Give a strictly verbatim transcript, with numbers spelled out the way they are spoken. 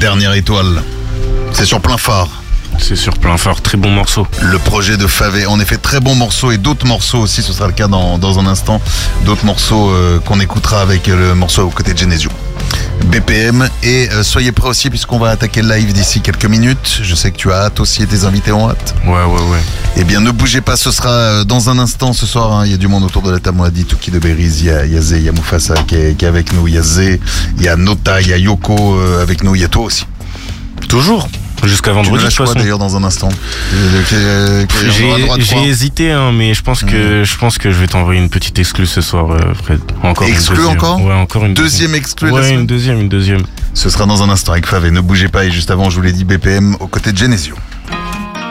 Dernière étoile. C'est sur plein phare. C'est sur plein phare, très bon morceau. Le projet de Favé, en effet, très bon morceau et d'autres morceaux aussi, ce sera le cas dans, dans un instant. D'autres morceaux euh, qu'on écoutera avec le morceau aux côtés de Genesio. B P M et euh, soyez prêts aussi puisqu'on va attaquer le live d'ici quelques minutes. Je sais que tu as hâte aussi et tes invités ont hâte. Ouais, ouais, ouais. Eh bien, ne bougez pas, ce sera euh, dans un instant ce soir. Hein, il y a du monde autour de la table, on l'a dit, Tuki de Beriz, il y a, il y a Zé, il y a Mufasa qui est, qui est avec nous, il y a Zé, il y a Nota, il y a Yoko euh, avec nous, il y a toi aussi. Toujours. Jusqu'à vendredi, tu me lâches quoi d'ailleurs dans un instant? euh, J'ai, j'ai hésité, hein, mais je pense que mmh. je pense que je vais t'envoyer une petite exclue ce soir, euh, Fred. Encore exclue une encore? Ouais, encore une deuxième exclue. Ouais, une deuxième, une deuxième. Ce sera dans un instant avec Favé. Ne bougez pas et juste avant, je vous l'ai dit, B P M aux côtés de Genesio.